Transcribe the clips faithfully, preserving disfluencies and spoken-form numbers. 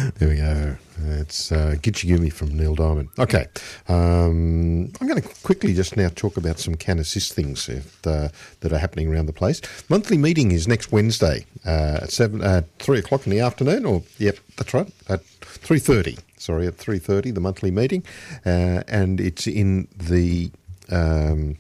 There we go. It's uh, Gitchy Gimme from Neil Diamond. Okay. Um, I'm going to quickly just now talk about some Can Assist things that, uh, that are happening around the place. Monthly meeting is next Wednesday uh, at seven, uh, three o'clock in the afternoon, or, yep, that's right, at three thirty. Sorry, at three thirty, the monthly meeting. Uh, and it's in the um,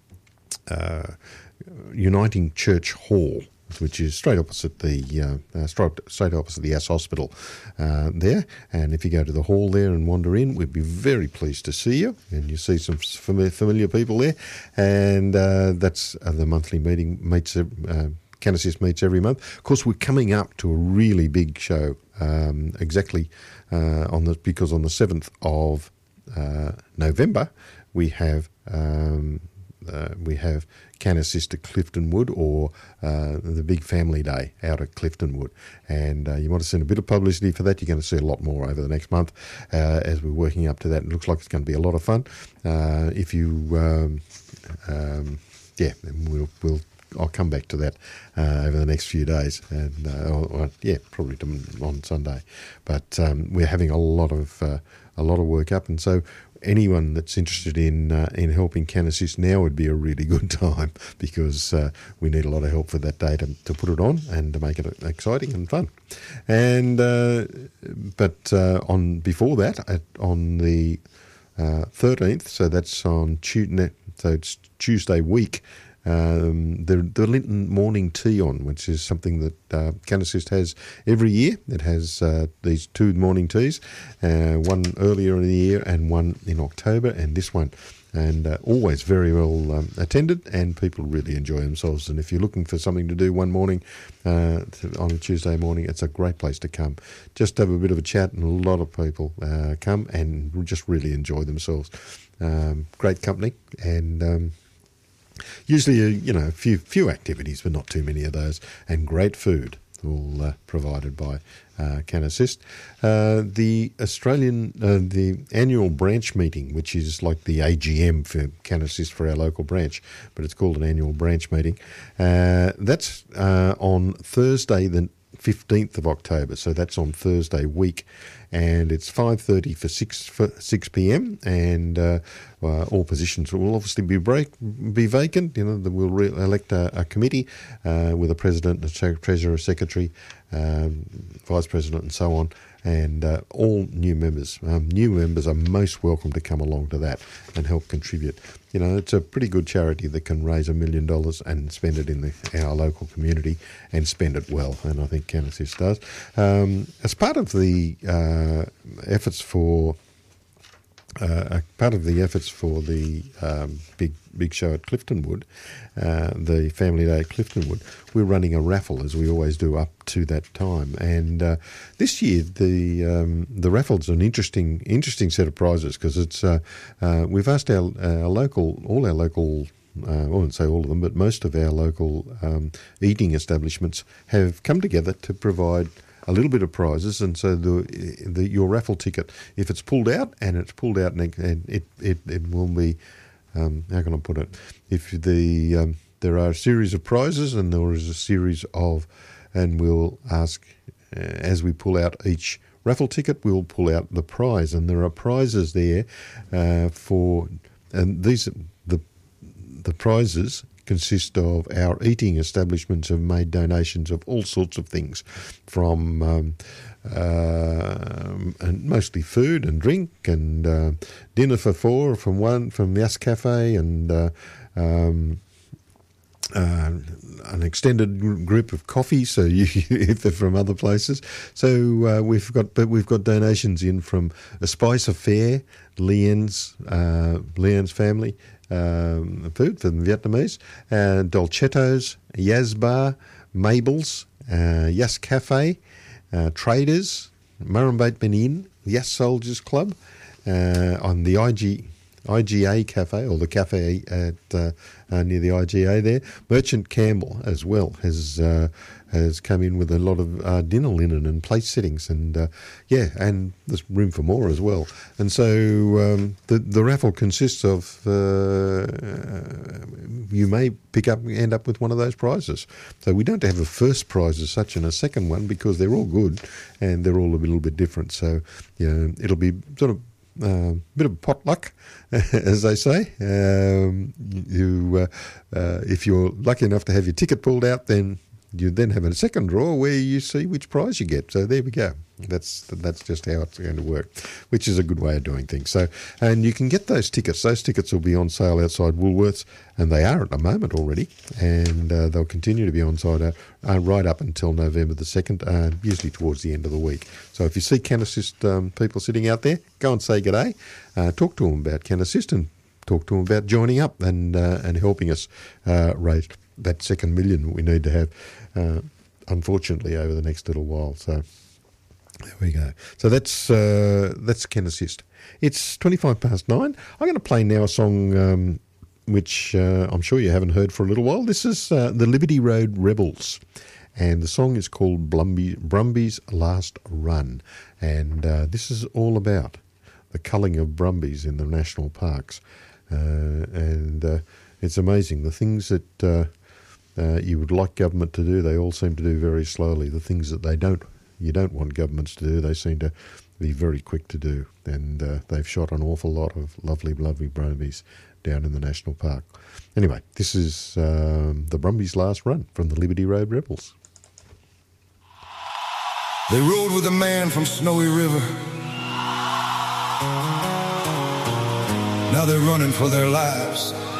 uh, Uniting Church Hall, which is straight opposite the uh, uh, straight, straight opposite the Ass Hospital uh, there. And if you go to the hall there and wander in, we'd be very pleased to see you. And you see some familiar, familiar people there. And uh, that's uh, the monthly meeting meets. Uh, Can Assist meets every month. Of course, we're coming up to a really big show um, exactly uh, on the because on the seventh of uh, November we have. Um, Uh, we have Can Assist at Clifton Wood, or uh, the Big Family Day out at Clifton Wood. And uh, you want to send a bit of publicity for that. You're going to see a lot more over the next month uh, as we're working up to that. It looks like it's going to be a lot of fun. Uh, if you, um, um, yeah, we'll, we'll I'll come back to that uh, over the next few days, and uh, or, or, yeah, probably on Sunday. But um, we're having a lot of uh, a lot of work up, and so anyone that's interested in uh, in helping Can Assist now would be a really good time, because uh, we need a lot of help for that day to, to put it on and to make it exciting and fun. And uh, but uh, on before that, at, on the uh, thirteenth, so that's on Tuesday, so it's Tuesday week. Um, the, the Linton Morning Tea on, which is something that uh, Can Assist has every year. It has uh, these two morning teas, uh, one earlier in the year and one in October, and this one. And uh, always very well um, attended, and people really enjoy themselves. And if you're looking for something to do one morning uh, on a Tuesday morning, it's a great place to come. Just have a bit of a chat, and a lot of people uh, come and just really enjoy themselves. Um, great company, and um, usually, uh, you know, a few few activities, but not too many of those, and great food, all uh, provided by uh, Can Assist. Uh, the Australian, uh, the annual branch meeting, which is like the A G M for Can Assist for our local branch, but it's called an annual branch meeting. Uh, that's uh, on Thursday, the fifteenth of October, so that's on Thursday week, and it's five thirty for six for six p.m. and uh, uh, all positions will obviously be break, be vacant. You know, we'll re- elect a, a committee uh, with a president, a treasurer, secretary, um, vice president, and so on. And uh, all new members, um, new members are most welcome to come along to that and help contribute. You know, it's a pretty good charity that can raise a million dollars and spend it in the, our local community, and spend it well, and I think Can Assist does. Um, as part of the uh, efforts for Uh, part of the efforts for the um, big big show at Clifton Wood, uh, the Family Day at Clifton Wood, we're running a raffle, as we always do up to that time. And uh, this year, the um, the raffle's an interesting interesting set of prizes, because it's uh, uh, we've asked our, our local all our local. Uh, I wouldn't say all of them, but most of our local um, eating establishments have come together to provide a little bit of prizes, and so the, the your raffle ticket, if it's pulled out, and it's pulled out, and it it, it will be, um, how can I put it? If the um, there are a series of prizes, and there is a series of, and we'll ask uh, as we pull out each raffle ticket, we'll pull out the prize, and there are prizes there uh, for, and these the the prizes consist of our eating establishments have made donations of all sorts of things, from um, uh, and mostly food and drink, and uh, dinner for four from one from Yas Cafe, and uh, um, uh, an extended group of coffee. So you, if they're from other places, so uh, we've got but we've got donations in from A Spice Affair, Leanne's uh, Leanne's family. Um, food from Vietnamese, uh, Dolcettos, Yas Bar, Mabel's, uh, Yas Cafe, uh, Traders, Murrumbidgee Inn, Yas Soldiers Club, uh, on the I G, I G A Cafe, or the cafe at uh, uh, near the I G A there. Merchant Campbell as well has uh, has come in with a lot of uh, dinner linen and place settings, and uh, yeah, and there's room for more as well. And so um, the the raffle consists of uh, you may pick up end up with one of those prizes. So we don't have a first prize as such and a second one because they're all good and they're all a little bit different. So you know, it'll be sort of a uh, bit of potluck, as they say. Um, you, uh, uh, if you're lucky enough to have your ticket pulled out, then you then have a second draw where you see which prize you get. So there we go. That's that's just how it's going to work, which is a good way of doing things. So, and you can get those tickets. Those tickets will be on sale outside Woolworths, and they are at the moment already, and uh, they'll continue to be on sale uh, uh, right up until November the second, uh, usually towards the end of the week. So if you see Can Assist um, people sitting out there, go and say g'day, uh, talk to them about Can Assist and talk to them about joining up and, uh, and helping us uh, raise that second million we need to have, uh, unfortunately, over the next little while. So there we go. So that's uh, that's Can Assist. It's twenty-five past nine. I'm going to play now a song um, which uh, I'm sure you haven't heard for a little while. This is uh, the Liberty Road Rebels, and the song is called Brumby, Brumby's Last Run. And uh, this is all about the culling of brumbies in the national parks. Uh, and uh, it's amazing. The things that uh, uh, you would like government to do, they all seem to do very slowly. The things that they don't, you don't want governments to do, they seem to be very quick to do. And uh, they've shot an awful lot of lovely, lovely brumbies down in the national park. Anyway, this is um, the Brumbies' Last Run from the Liberty Road Rebels. They rode with a man from Snowy River. Now they're running for their lives.